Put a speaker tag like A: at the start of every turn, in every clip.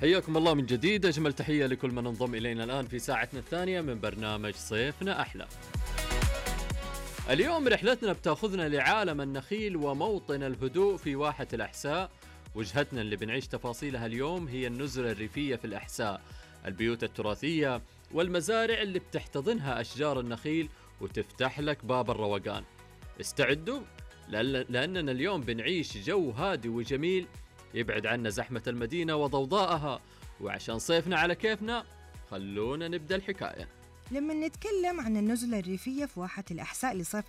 A: حياكم الله من جديد. أجمل تحية لكل من انضم إلينا الآن في ساعتنا الثانية من برنامج صيفنا أحلى. اليوم رحلتنا بتاخذنا لعالم النخيل وموطن الهدوء في واحة الأحساء. وجهتنا اللي بنعيش تفاصيلها اليوم هي النزل الريفية في الأحساء، البيوت التراثية والمزارع اللي بتحتضنها أشجار النخيل وتفتح لك باب الروقان. استعدوا لأننا اليوم بنعيش جو هادي وجميل يبعد عنا زحمة المدينة وضوضائها. وعشان صيفنا على كيفنا خلونا نبدأ الحكاية.
B: لما نتكلم عن النزلة الريفية في واحة الأحساء لصيف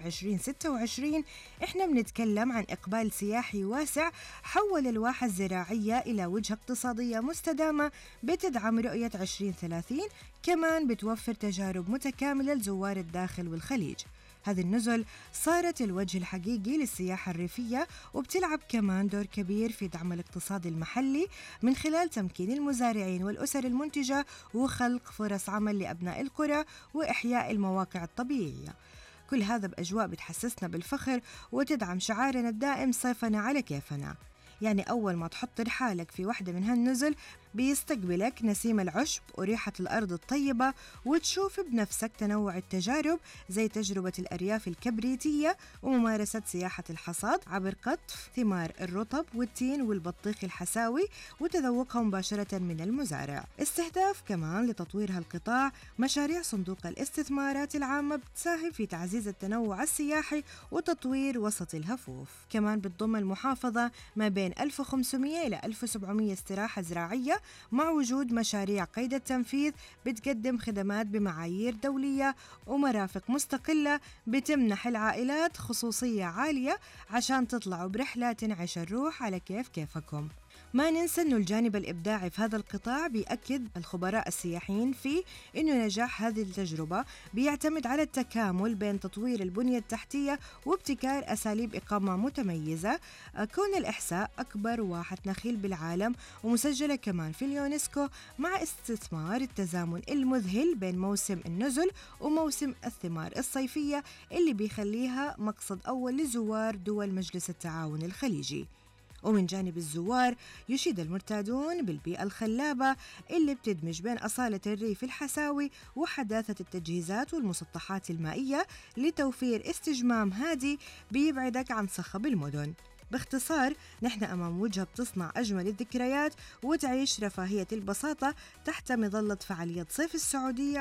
B: 2026 إحنا بنتكلم عن إقبال سياحي واسع حول الواحة الزراعية إلى وجهة اقتصادية مستدامة بتدعم رؤية 2030. كمان بتوفر تجارب متكاملة لزوار الداخل والخليج. هذه النزل صارت الوجه الحقيقي للسياحة الريفية، وبتلعب كمان دور كبير في دعم الاقتصاد المحلي من خلال تمكين المزارعين والأسر المنتجة وخلق فرص عمل لأبناء القرى وإحياء المواقع الطبيعية. كل هذا بأجواء بتحسسنا بالفخر وتدعم شعارنا الدائم صيفنا على كيفنا. يعني أول ما تحط رحالك في واحدة من هالنزل بيستقبلك نسيم العشب وريحة الأرض الطيبة، وتشوف بنفسك تنوع التجارب زي تجربة الأرياف الكبريتية وممارسة سياحة الحصاد عبر قطف ثمار الرطب والتين والبطيخ الحساوي وتذوقها مباشرة من المزارع. استهداف كمان لتطوير هالقطاع مشاريع صندوق الاستثمارات العامة بتساهم في تعزيز التنوع السياحي وتطوير وسط الهفوف. كمان بتضم المحافظة ما بين 1500 إلى 1700 استراحة زراعية مع وجود مشاريع قيد التنفيذ بتقدم خدمات بمعايير دولية ومرافق مستقلة بتمنح العائلات خصوصية عالية عشان تطلعوا برحلة تنعش الروح على كيفكم. ما ننسى أنه الجانب الإبداعي في هذا القطاع بيأكد الخبراء السياحيين فيه أنه نجاح هذه التجربة بيعتمد على التكامل بين تطوير البنية التحتية وابتكار أساليب إقامة متميزة. كون الإحساء أكبر واحة نخيل بالعالم ومسجلة كمان في اليونسكو مع استثمار التزامن المذهل بين موسم النزل وموسم الثمار الصيفية اللي بيخليها مقصد أول لزوار دول مجلس التعاون الخليجي. ومن جانب الزوار يشيد المرتادون بالبيئة الخلابة اللي بتدمج بين أصالة الريف الحساوي وحداثة التجهيزات والمسطحات المائية لتوفير استجمام هادي بيبعدك عن صخب المدن. باختصار نحن أمام وجهة بتصنع أجمل الذكريات وتعيش رفاهية البساطة تحت مظلة فعالية صيف السعودية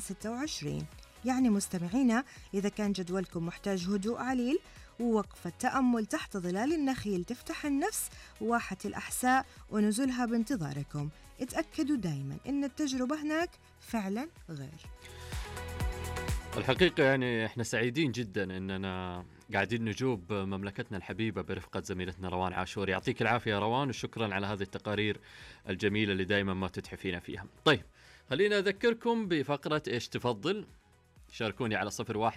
B: 2026. يعني مستمعينا، إذا كان جدولكم محتاج هدوء عليل ووقفة تأمل تحت ظلال النخيل تفتح النفس، واحة الأحساء ونزلها بانتظاركم. اتأكدوا دايما إن التجربة هناك فعلا غير.
A: الحقيقة يعني احنا سعيدين جدا اننا قاعدين نجوب مملكتنا الحبيبة برفقة زميلتنا روان عاشور. يعطيك العافية روان، وشكرا على هذه التقارير الجميلة اللي دايما ما تتحفينا فيها. طيب خلينا أذكركم بفقرة إيش تفضل. شاركوني على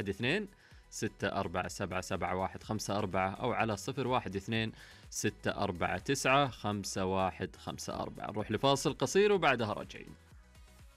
A: 012-64777-154 أو على 012-649-5154. نروح لفاصل قصير وبعدها راجعين.